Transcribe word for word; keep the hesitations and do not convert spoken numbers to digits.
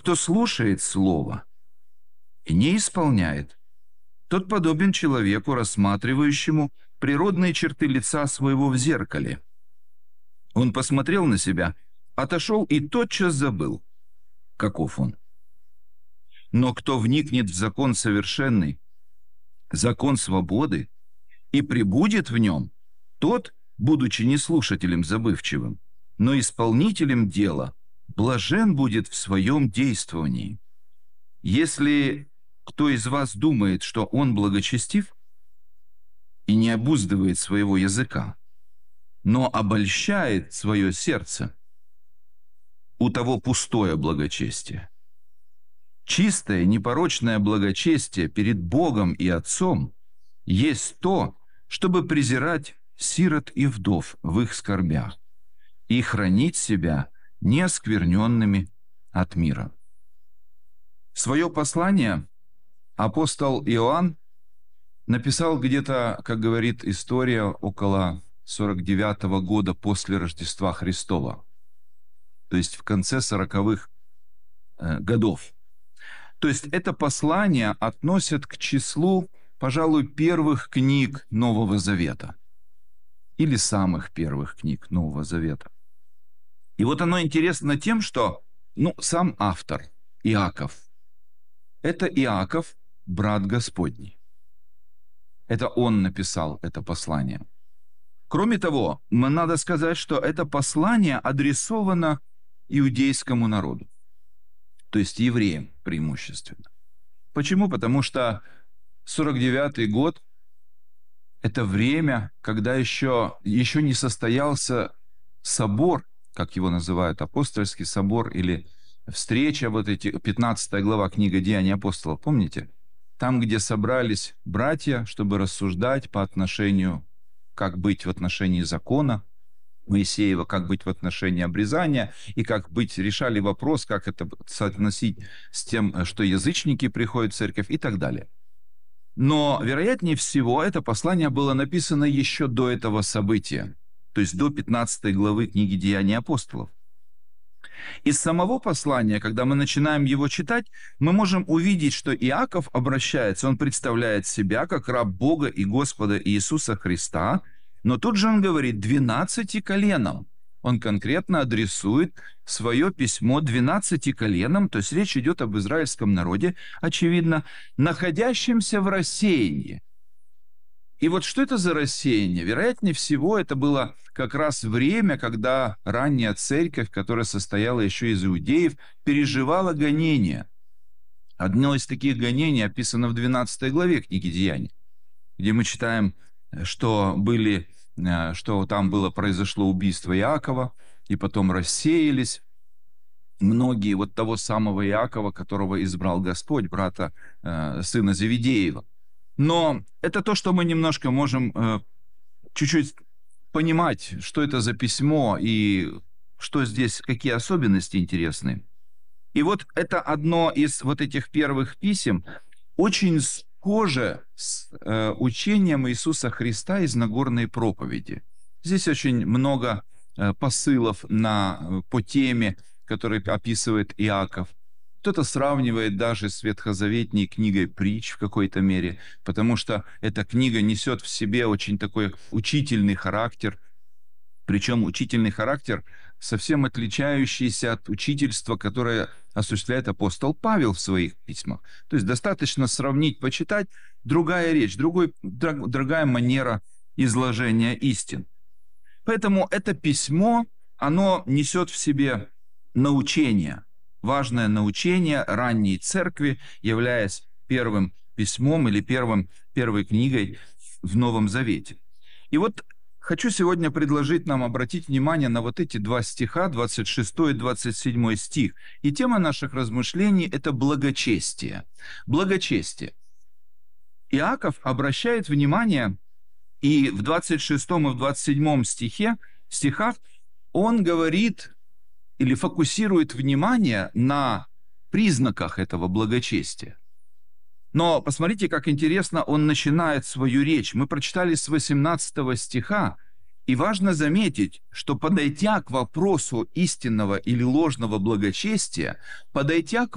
кто слушает слово и не исполняет, тот подобен человеку, рассматривающему природные черты лица своего в зеркале. Он посмотрел на себя, отошел и тотчас забыл, каков он. Но кто вникнет в закон совершенный, закон свободы, и пребудет в нем, тот, будучи не слушателем забывчивым, но исполнителем дела, блажен будет в своем действовании. Если кто из вас думает, что он благочестив и не обуздывает своего языка, но обольщает свое сердце, у того пустое благочестие. Чистое, непорочное благочестие перед Богом и Отцом есть то, чтобы презирать сирот и вдов в их скорбях и хранить себя неоскверненными от мира. Свое послание апостол Иоанн написал где-то, как говорит история, около сорок девятого года после Рождества Христова, то есть в конце сороковых э, годов. То есть это послание относят к числу, пожалуй, первых книг Нового Завета или самых первых книг Нового Завета. И вот оно интересно тем, что ну, сам автор, Иаков, это Иаков, брат Господний. Это он написал это послание. Кроме того, надо сказать, что это послание адресовано иудейскому народу, то есть евреям преимущественно. Почему? Потому что сорок девятый год – это время, когда еще, еще не состоялся собор, как его называют, апостольский собор или встреча, вот эти, пятнадцатая глава книга «Деяния апостолов», помните? Там, где собрались братья, чтобы рассуждать по отношению, как быть в отношении закона Моисеева, как быть в отношении обрезания, и как быть, решали вопрос, как это соотносить с тем, что язычники приходят в церковь и так далее. Но, вероятнее всего, это послание было написано еще до этого события, то есть до пятнадцатой главы книги «Деяния апостолов». Из самого послания, когда мы начинаем его читать, мы можем увидеть, что Иаков обращается, он представляет себя как раб Бога и Господа Иисуса Христа, но тут же он говорит «двенадцати коленам». Он конкретно адресует свое письмо двенадцати коленам, то есть речь идет об израильском народе, очевидно, находящемся в рассеянии. И вот что это за рассеяние? Вероятнее всего, это было как раз время, когда ранняя церковь, которая состояла еще из иудеев, переживала гонения. Одно из таких гонений описано в двенадцатой главе книги «Деяний», где мы читаем, что, были, что там было, произошло убийство Иакова, и потом рассеялись многие вот того самого Иакова, которого избрал Господь, брата, сына Зеведеева. Но это то, что мы немножко можем э, чуть-чуть понимать, что это за письмо и что здесь, какие особенности интересные. И вот это одно из вот этих первых писем очень схоже с э, учением Иисуса Христа из Нагорной проповеди. Здесь очень много э, посылов на, по теме, которые описывает Иаков. Кто-то сравнивает даже с ветхозаветней книгой «Притч» в какой-то мере, потому что эта книга несет в себе очень такой учительный характер, причем учительный характер, совсем отличающийся от учительства, которое осуществляет апостол Павел в своих письмах. То есть достаточно сравнить, почитать, другая речь, другой, другая манера изложения истин. Поэтому это письмо, оно несет в себе научение, важное научение ранней церкви, являясь первым письмом или первым, первой книгой в Новом Завете. И вот хочу сегодня предложить нам обратить внимание на вот эти два стиха, двадцать шестой и двадцать седьмой стих. И тема наших размышлений – это благочестие. Благочестие. Иаков обращает внимание, и в двадцать шестом и в двадцать седьмом стихе, стихах он говорит или фокусирует внимание на признаках этого благочестия. Но посмотрите, как интересно он начинает свою речь. Мы прочитали с восемнадцатого стиха, и важно заметить, что подойдя к вопросу истинного или ложного благочестия, подойдя к